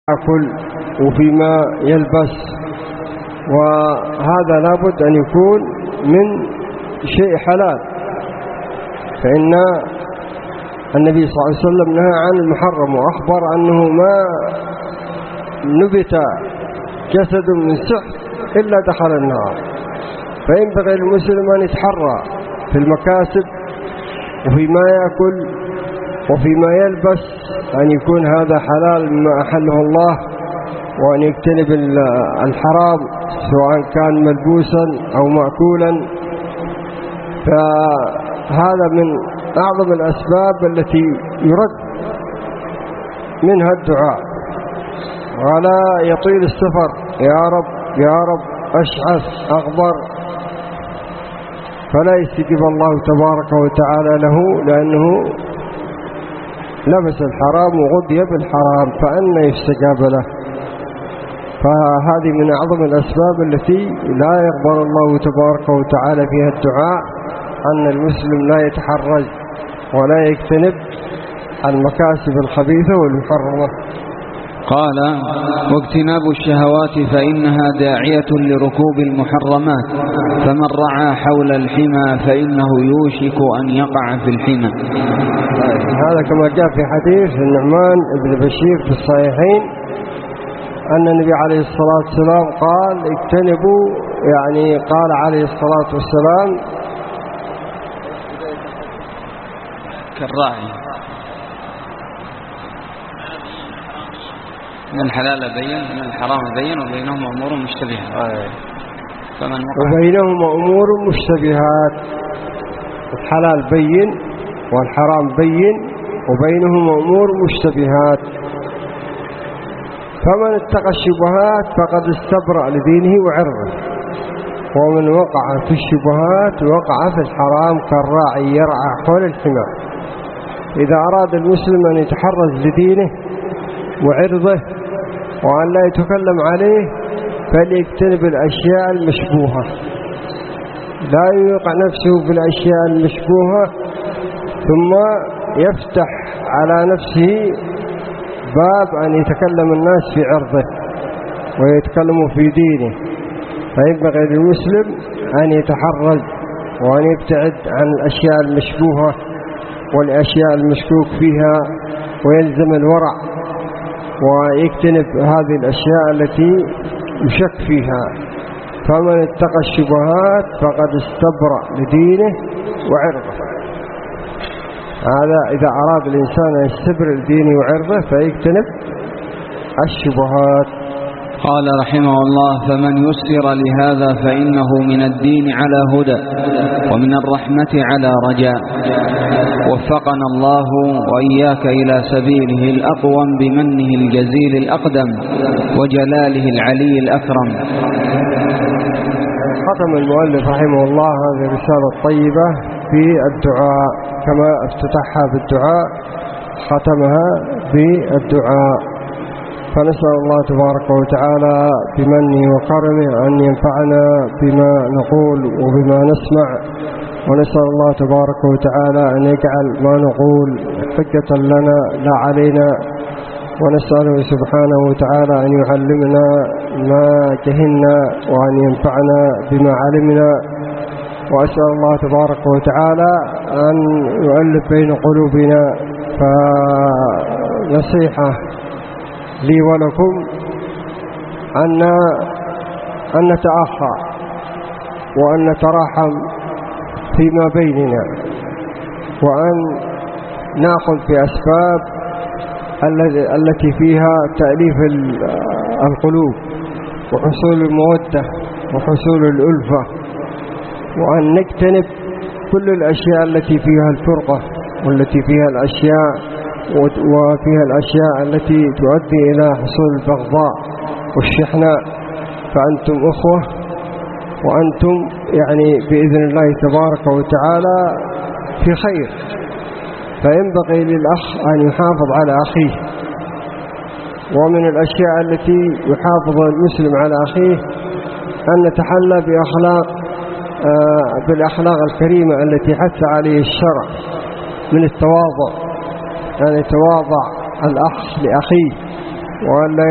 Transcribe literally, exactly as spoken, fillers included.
يأكل وفيما يلبس، وهذا لابد أن يكون من شيء حلال، فإن النبي صلى الله عليه وسلم نهى عن المحرم وأخبر أنه ما نبت جسد من سحت إلا دخل النار. فينبغي للمسلم أن يتحرى في المكاسب وفيما يأكل وفيما يلبس أن يكون هذا حلال مما أحله الله، وأن يجتنب الحرام سواء كان ملبوسا أو مأكولا. فهذا من أعظم الأسباب التي يرد منها الدعاء، ولا يطيل السفر يا رب يا رب أشعث أغبر، فلا يستجيب الله تبارك وتعالى له، لأنه لبس الحرام وغذي بالحرام، فأنى يستجاب له. فهذه من أعظم الأسباب التي لا يقبل الله تبارك وتعالى فيها الدعاء، أن المسلم لا يتحرج ولا يجتنب المكاسب الخبيثة والمحرمة. قال: واجتناب الشهوات فإنها داعية لركوب المحرمات، فمن رعى حول الحمى فإنه يوشك أن يقع في الحمى. هذا كما جاء في حديث النعمان بن بشير في الصحيحين أن النبي عليه الصلاة والسلام قال: اجتنبوا، يعني قال عليه الصلاة والسلام كالراعي من الحلال بين من الحرام بين وبينهما أمور مشتبهات. فمن وبينهما أمور مشتبهات، الحلال بين والحرام بين وبينهما أمور مشتبهات، فمن اتقى الشبهات فقد استبرأ لدينه وعرضه، ومن وقع في الشبهات وقع في الحرام كالراعي يرعى حول الحمى. إذا أراد المسلم أن يتحرز لدينه وعرضه وأن لا يتكلم عليه فليجتنب الأشياء المشبوهة، لا يوقع نفسه في الأشياء المشبوهة ثم يفتح على نفسه باب أن يتكلم الناس في عرضه ويتكلموا في دينه. فينبغي للمسلم أن يتحرز وأن يبتعد عن الأشياء المشبوهة والأشياء المشكوك فيها، ويلزم الورع ويجتنب هذه الأشياء التي يشك فيها. فمن اتقى الشبهات فقد استبرأ لدينه وعرضه. هذا إذا أراد الإنسان أن يستبرأ لدينه وعرضه فيجتنب الشبهات. قال رحمه الله: فمن يسر لهذا فإنه من الدين على هدى، ومن الرحمة على رجاء. وفقنا الله وإياك إلى سبيله الأقوم بمنه الجزيل الأقدم وجلاله العلي الأكرم. ختم المؤلف رحمه الله هذه الرسالة الطيبة في الدعاء، كما افتتحها بالدعاء ختمها بالدعاء. فنسأل الله تبارك وتعالى بمنه وكرمه أن ينفعنا بما نقول وبما نسمع، ونسأل الله تبارك وتعالى أن يجعل ما نقول حجة لنا لا علينا، ونسأله سبحانه وتعالى أن يعلمنا ما جهلنا وأن ينفعنا بما علمنا. وأسأل الله تبارك وتعالى أن يؤلف بين قلوبنا. فنصيحة لي ولكم أن أن نتأخى وأن نتراحم فيما بيننا، وأن نأخذ بأسباب التي فيها تأليف القلوب وحصول المودة وحصول الألفة، وأن نجتنب كل الأشياء التي فيها الفرقة والتي فيها الأشياء وفيها الأشياء التي تؤدي إلى حصول البغضاء والشحناء. فأنتم أخوة، وأنتم يعني بإذن الله تبارك وتعالى في خير. فينبغي للأخ أن يحافظ على أخيه، ومن الأشياء التي يحافظ المسلم على أخيه أن نتحلى بأخلاق آه بالأخلاق الكريمة التي حث عليه الشرع من التواضع، أن يعني يتواضع الأخ لأخيه، وأن لا